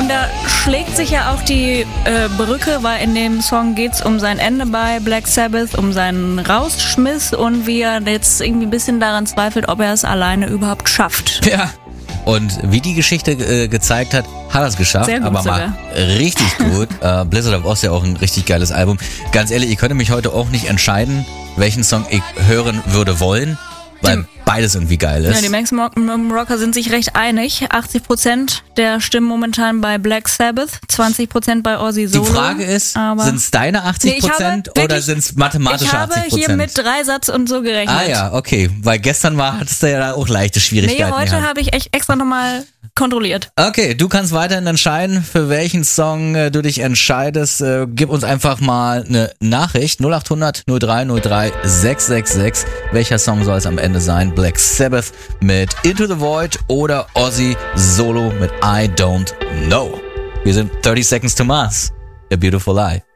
Und da schlägt sich ja auch die Brücke, weil in dem Song geht's um sein Ende bei Black Sabbath, um seinen Rausschmiss und wie er jetzt irgendwie ein bisschen daran zweifelt, ob er es alleine überhaupt schafft. Ja. Und wie die Geschichte gezeigt hat, hat er es geschafft, Sehr gut aber sogar. mal richtig gut. Blizzard of Oz ja auch ein richtig geiles Album. Ganz ehrlich, ich könnte mich heute auch nicht entscheiden, welchen Song ich hören würde wollen, weil beides irgendwie geil ist. Ja, die Maximum Rocker sind sich recht einig. 80% der Stimmen momentan bei Black Sabbath, 20% bei Ozzy Solo. Die Frage ist, sind es deine 80% oder sind es mathematische 80%? Ich habe hier mit Dreisatz und so gerechnet. Ah ja, okay, weil gestern hattest du ja da auch leichte Schwierigkeiten. Nee, heute habe ich echt extra nochmal kontrolliert. Okay, du kannst weiterhin entscheiden, für welchen Song du dich entscheidest. Gib uns einfach mal eine Nachricht. 0800 0303 666. Welcher Song soll es am Ende sein? Black Sabbath mit Into the Void oder Ozzy Solo mit I Don't Know. Wir sind 30 Seconds to Mars. A Beautiful Lie.